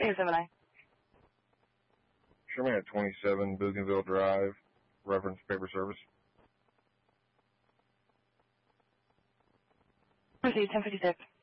7I. Show me at 27 Bougainville Drive, reference paper service. Proceed, 1056.